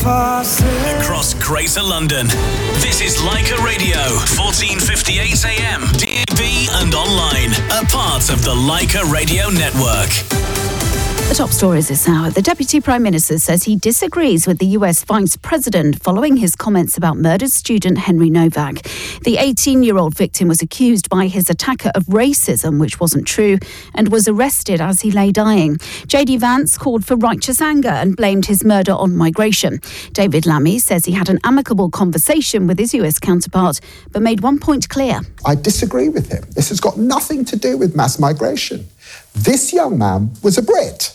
Across Greater London, this is Leica Radio, 1458 AM, DAB and online, a part of the Leica Radio Network. The top stories this hour. The Deputy Prime Minister says he disagrees with the US Vice President following his comments about murdered student Henry Novak. The 18-year-old victim was accused by his attacker of racism, which wasn't true, and was arrested as he lay dying. J.D. Vance called for righteous anger and blamed his murder on migration. David Lammy says he had an amicable conversation with his US counterpart, but made one point clear. I disagree with him. This has got nothing to do with mass migration. This young man was a Brit.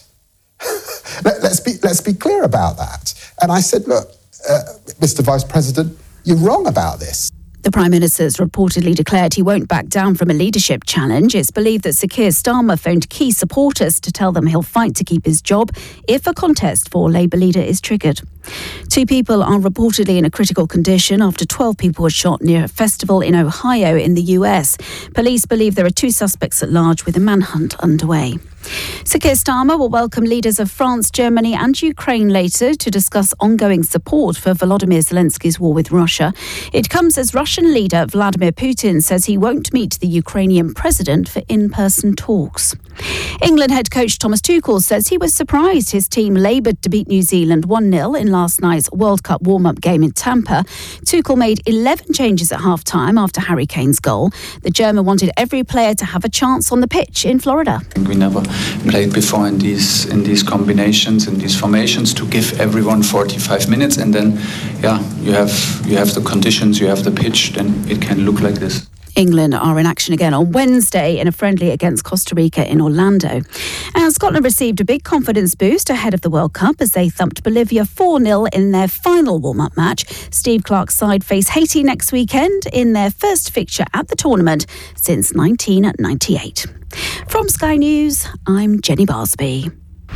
Let's be clear about that. And I said, look, Mr. Vice President, you're wrong about this. The Prime Minister's reportedly declared he won't back down from a leadership challenge. It's believed that Sir Keir Starmer phoned key supporters to tell them he'll fight to keep his job if a contest for Labour leader is triggered. 2 people are reportedly in a critical condition after 12 people were shot near a festival in Ohio in the US. Police believe there are 2 suspects at large with a manhunt underway. Sir Keir Starmer will welcome leaders of France, Germany and Ukraine later to discuss ongoing support for Volodymyr Zelensky's war with Russia. It comes as Russian leader Vladimir Putin says he won't meet the Ukrainian president for in-person talks. England head coach Thomas Tuchel says he was surprised his team laboured to beat New Zealand 1-0 in last night's World Cup warm-up game in Tampa. Tuchel made 11 changes at half-time after Harry Kane's goal. The German wanted every player to have a chance on the pitch in Florida. We never played before in these combinations, in these formations, to give everyone 45 minutes, and then you have the conditions, you have the pitch, then it can look like this. England are in action again on Wednesday in a friendly against Costa Rica in Orlando. And Scotland received a big confidence boost ahead of the World Cup as they thumped Bolivia 4-0 in their final warm-up match. Steve Clarke's side face Haiti next weekend in their first fixture at the tournament since 1998. From Sky News, I'm Jenny Barsby.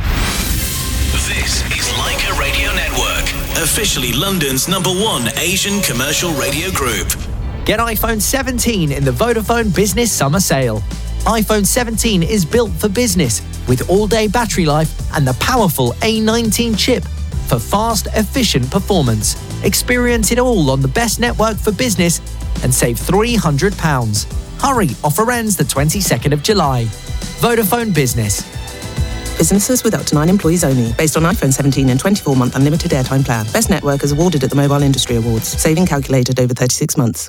This is Leica Radio Network, officially London's #1 Asian commercial radio group. Get iPhone 17 in the Vodafone Business Summer Sale. iPhone 17 is built for business with all-day battery life and the powerful A19 chip for fast, efficient performance. Experience it all on the best network for business and save £300. Hurry, offer ends the 22nd of July. Vodafone Business. Businesses with up to 9 employees only. Based on iPhone 17 and 24-month unlimited airtime plan. Best network is awarded at the Mobile Industry Awards. Saving calculated over 36 months.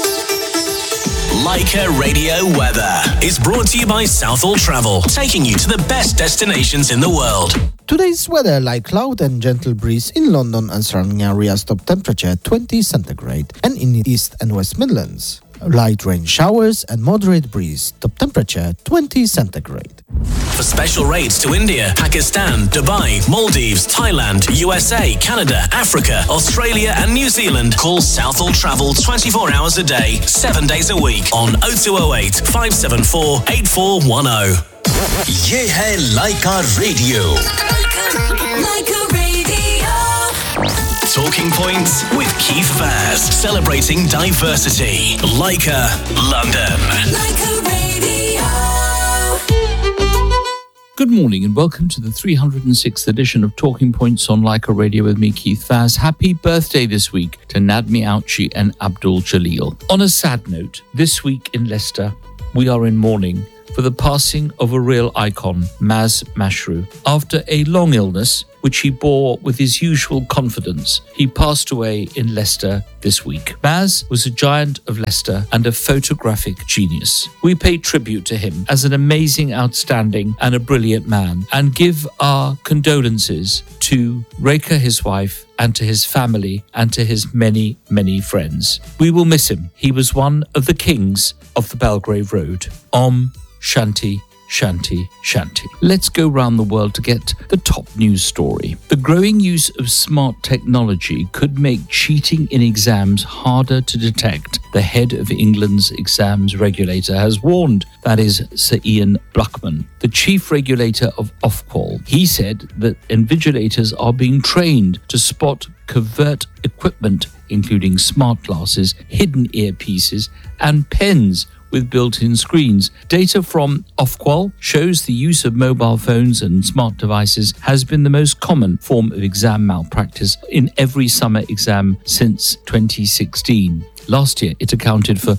Leica Radio Weather is brought to you by Southall Travel, taking you to the best destinations in the world. Today's weather: light cloud and gentle breeze in London and surrounding areas. Top temperature 20 centigrade, and in the East and West Midlands, light rain showers and moderate breeze. Top temperature 20 centigrade. For special rates to India, Pakistan, Dubai, Maldives, Thailand, USA, Canada, Africa, Australia and New Zealand, call Southall Travel 24 hours a day, 7 days a week on 0208 574 8410. ये है Leica Radio. Leica Radio. Talking Points with Keith Vaz, celebrating diversity. Leica, London. Leica Radio. Good morning and welcome to the 306th edition of Talking Points on Leica Radio with me, Keith Vaz. Happy birthday this week to Nadmi Auchi and Abdul Jalil. On a sad note, this week in Leicester, we are in mourning for the passing of a real icon, Maz Mashru. After a long illness, which he bore with his usual confidence, he passed away in Leicester this week. Maz was a giant of Leicester and a photographic genius. We pay tribute to him as an amazing, outstanding and a brilliant man, and give our condolences to Reka, his wife, and to his family and to his many, many friends. We will miss him. He was one of the kings of the Belgrave Road. Om Shanti, Shanti, Shanti. Let's go round the world to get the top news story. The growing use of smart technology could make cheating in exams harder to detect. The head of England's exams regulator has warned, that is Sir Ian Blackman, the chief regulator of Ofqual. He said that invigilators are being trained to spot covert equipment, including smart glasses, hidden earpieces and pens, with built-in screens. Data from Ofqual shows the use of mobile phones and smart devices has been the most common form of exam malpractice in every summer exam since 2016. Last year, it accounted for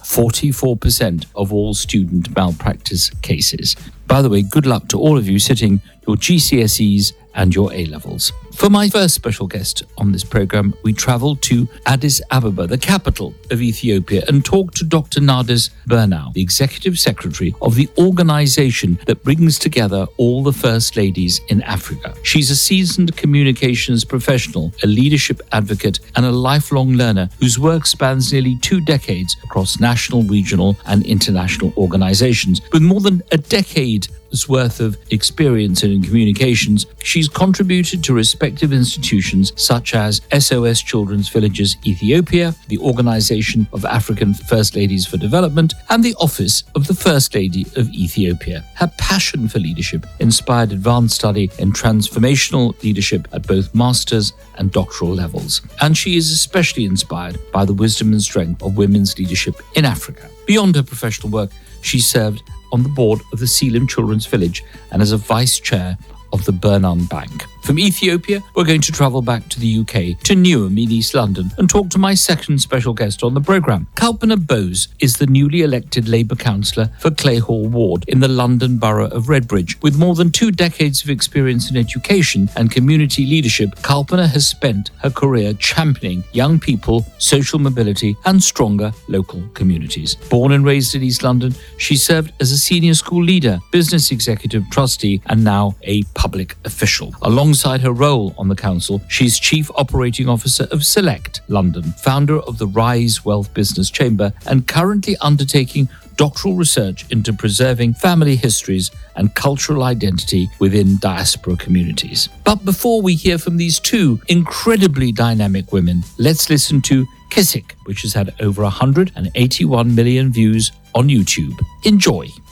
44% of all student malpractice cases. By the way, good luck to all of you sitting your GCSEs and your A-levels. For my first special guest on this program, we travel to Addis Ababa, the capital of Ethiopia, and talk to Dr. Nardes Bernau, the executive secretary of the organization that brings together all the first ladies in Africa. She's a seasoned communications professional, a leadership advocate, and a lifelong learner whose work spans nearly 2 decades across national, regional, and international organizations. With more than a decade's worth of experience in communications, she's contributed to respective institutions such as SOS Children's Villages Ethiopia, the Organization of African First Ladies for Development, and the Office of the First Lady of Ethiopia. Her passion for leadership inspired advanced study in transformational leadership at both master's and doctoral levels. And she is especially inspired by the wisdom and strength of women's leadership in Africa. Beyond her professional work, she served on the board of the Selim Children's Village and as a vice chair of the Burnham Bank. From Ethiopia, we're going to travel back to the UK, to Newham in East London, and talk to my second special guest on the programme. Kalpana Bose is the newly elected Labour councillor for Clayhall Ward in the London Borough of Redbridge. With more than 2 decades of experience in education and community leadership, Kalpana has spent her career championing young people, social mobility, and stronger local communities. Born and raised in East London, she served as a senior school leader, business executive, trustee, and now a public official. Alongside her role on the council, she's Chief Operating Officer of Select London, founder of the Rise Wealth Business Chamber, and currently undertaking doctoral research into preserving family histories and cultural identity within diaspora communities. But before we hear from these 2 incredibly dynamic women, let's listen to Kisik, which has had over 181 million views on YouTube. Enjoy.